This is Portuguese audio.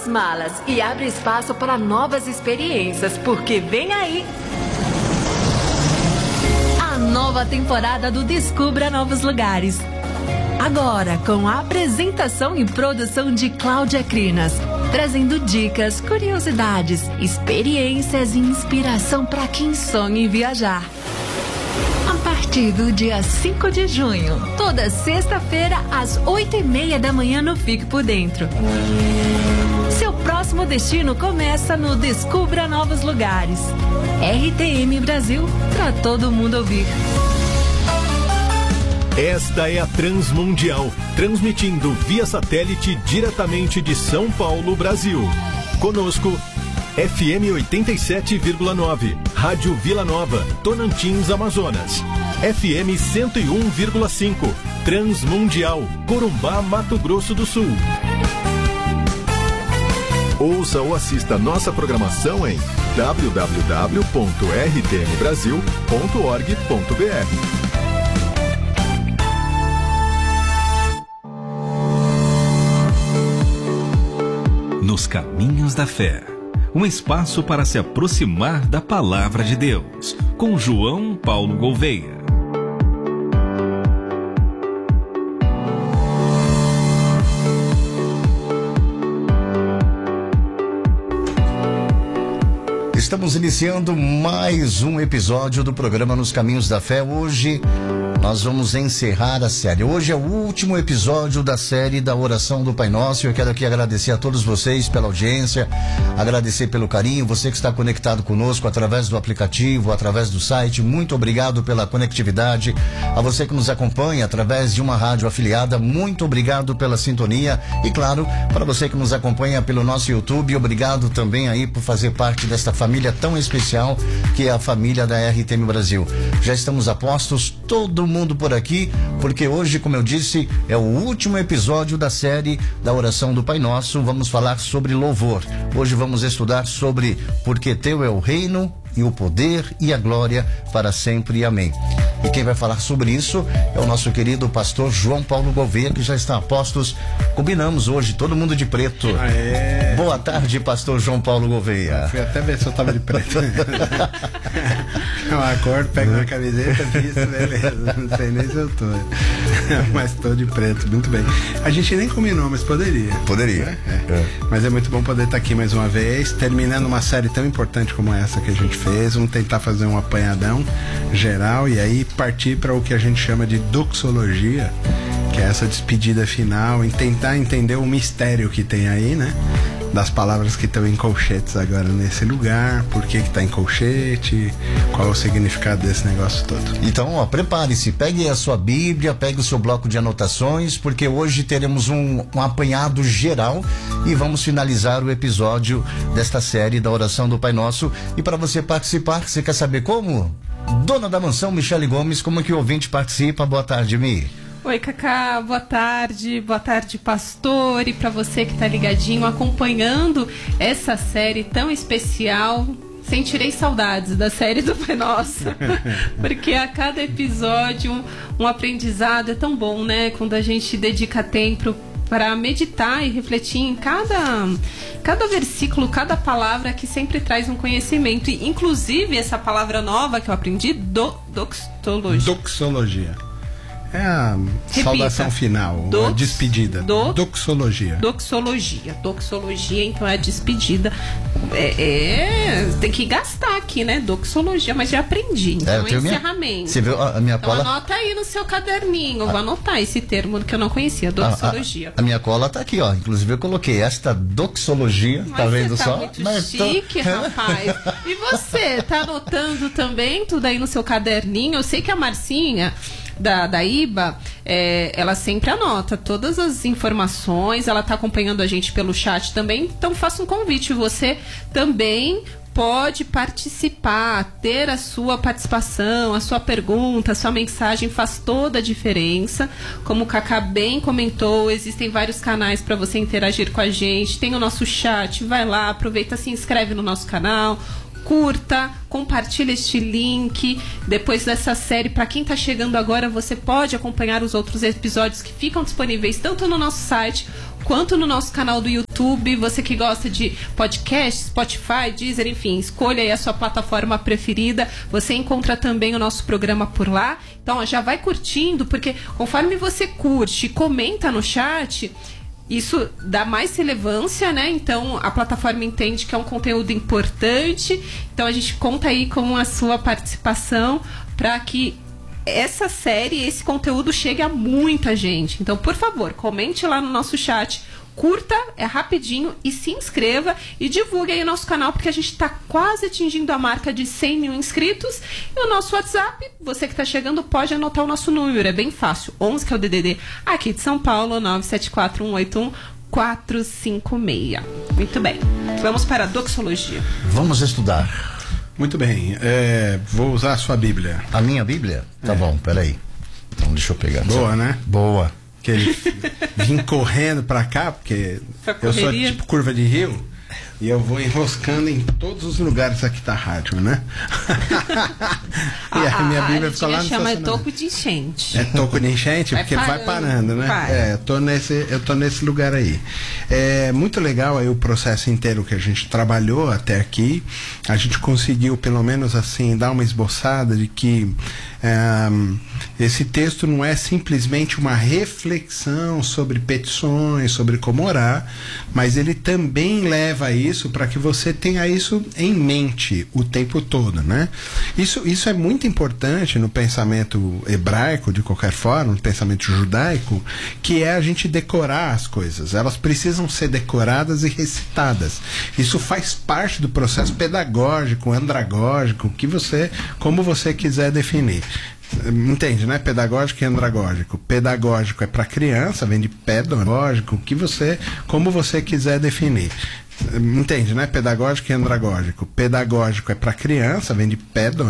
suas malas e abre espaço para novas experiências, porque vem aí a nova temporada do Descubra Novos Lugares. Agora, com a apresentação e produção de Cláudia Crinas, trazendo dicas, curiosidades, experiências e inspiração para quem sonha em viajar. A partir do dia 5 de junho, toda sexta-feira, às 8h30 da manhã no Fique por Dentro. Seu próximo destino começa no Descubra Novos Lugares. RTM Brasil, para todo mundo ouvir. Esta é a Transmundial, transmitindo via satélite diretamente de São Paulo, Brasil. Conosco, FM 87,9, Rádio Vila Nova, Tonantins, Amazonas. FM 101,5, Transmundial, Corumbá, Mato Grosso do Sul. Ouça ou assista nossa programação em www.rtmbrasil.org.br. Nos Caminhos da Fé, um espaço para se aproximar da Palavra de Deus, com João Paulo Gouveia. Estamos iniciando mais um episódio do programa Nos Caminhos da Fé. Hoje nós vamos encerrar a série. Hoje é o último episódio da série da Oração do Pai Nosso. Eu quero aqui agradecer a todos vocês pela audiência, agradecer pelo carinho, você que está conectado conosco através do aplicativo, através do site. Muito obrigado pela conectividade. A você que nos acompanha através de uma rádio afiliada, muito obrigado pela sintonia. E claro, para você que nos acompanha pelo nosso YouTube, obrigado também aí por fazer parte desta família tão especial que é a família da RTM Brasil. Já estamos a postos, todo mundo por aqui, porque hoje, como eu disse, é o último episódio da série da Oração do Pai Nosso. Vamos falar sobre louvor. Hoje vamos estudar sobre porque teu é o reino e o poder e a glória para sempre. Amém. E quem vai falar sobre isso é o nosso querido pastor João Paulo Gouveia, que já está a postos. Combinamos hoje, todo mundo de preto. Aê. Boa tarde, pastor João Paulo Gouveia. Fui até ver se eu tava de preto. Eu acordo, pego minha camiseta, visto, beleza. Não sei nem se eu tô. Mas tô de preto, muito bem. A gente nem combinou, mas poderia. Poderia. Mas é muito bom poder estar aqui mais uma vez, terminando uma série tão importante como essa que a gente fez. Vamos tentar fazer um apanhadão geral e aí partir para o que a gente chama de doxologia, que é essa despedida final, em tentar entender o mistério que tem aí, né? Das palavras que estão em colchetes agora nesse lugar, por que tá em colchete, qual é o significado desse negócio todo. Então, ó, prepare-se, pegue a sua Bíblia, pegue o seu bloco de anotações, porque hoje teremos um apanhado geral e vamos finalizar o episódio desta série da Oração do Pai Nosso. E para você participar, você quer saber como? Dona da mansão, Michele Gomes, como que o ouvinte participa? Boa tarde, Mi. Oi, Cacá, boa tarde, pastor, e para você que tá ligadinho, acompanhando essa série tão especial. Sentirei saudades da série do Pai Nosso, porque a cada episódio um aprendizado. É tão bom, né, quando a gente dedica tempo para meditar e refletir em cada versículo, cada palavra que sempre traz um conhecimento. E, inclusive, essa palavra nova que eu aprendi, doxologia. Doxologia. É a saudação final, a despedida. Doxologia. Doxologia, então é a despedida. Tem que gastar aqui, né? Doxologia, mas já aprendi. Então é encerramento. Você viu a minha cola? Então anota aí no seu caderninho. Vou anotar esse termo que eu não conhecia, doxologia. A minha cola tá aqui, ó. Inclusive eu coloquei esta doxologia. Mas tá vendo você só? Muito chique, rapaz. E você, tá anotando também tudo aí no seu caderninho? Eu sei que a Marcinha da IBA, ela sempre anota todas as informações, ela está acompanhando a gente pelo chat também, então faça um convite, você também pode participar, ter a sua participação, a sua pergunta, a sua mensagem faz toda a diferença. Como o Cacá bem comentou, existem vários canais para você interagir com a gente, tem o nosso chat, vai lá, aproveita, se inscreve no nosso canal, curta, compartilha este link. Depois dessa série, para quem está chegando agora, você pode acompanhar os outros episódios que ficam disponíveis tanto no nosso site quanto no nosso canal do YouTube. Você que gosta de podcast, Spotify, Deezer, enfim, escolha aí a sua plataforma preferida. Você encontra também o nosso programa por lá. Então, já vai curtindo, porque conforme você curte e comenta no chat, isso dá mais relevância, né? Então, a plataforma entende que é um conteúdo importante. Então, a gente conta aí com a sua participação para que essa série, esse conteúdo chegue a muita gente. Então, por favor, comente lá no nosso chat, curta, é rapidinho, e se inscreva e divulgue aí o nosso canal, porque a gente está quase atingindo a marca de 100 mil inscritos. E o nosso WhatsApp, você que está chegando, pode anotar o nosso número, é bem fácil, 11, que é o DDD aqui de São Paulo, 974-181-456. Muito bem, vamos para a doxologia. Vamos estudar. Muito bem, vou usar a sua Bíblia. A minha Bíblia? Tá bom, peraí. Então deixa eu pegar. Boa, né? Boa. Que ele vim correndo pra cá, porque eu sou tipo curva de rio, e eu vou enroscando em todos os lugares aqui da rádio, né? E a minha Bíblia fica lá no chama toco de enchente. É toco de enchente, porque vai parando, né? Vai. Eu tô nesse lugar aí. É muito legal aí o processo inteiro que a gente trabalhou até aqui. A gente conseguiu, pelo menos assim, dar uma esboçada de que esse texto não é simplesmente uma reflexão sobre petições, sobre como orar, mas ele também leva isso para que você tenha isso em mente o tempo todo, né? Isso é muito importante no pensamento hebraico, de qualquer forma, no pensamento judaico, que é a gente decorar as coisas. Elas precisam ser decoradas e recitadas. Isso faz parte do processo pedagógico, andragógico, como você quiser definir. Entende, né? Pedagógico e andragógico. Pedagógico é para criança, vem de pedagógico, como você quiser definir. Entende, né? Pedagógico e andragógico. Pedagógico é para criança, vem de pedagógico.